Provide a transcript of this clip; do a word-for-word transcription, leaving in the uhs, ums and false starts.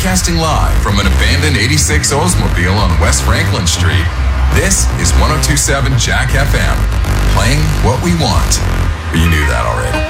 Broadcasting live from an abandoned eighty-six Oldsmobile on West Franklin Street, this is one oh two point seven Jack F M. Playing what we want. You knew that already.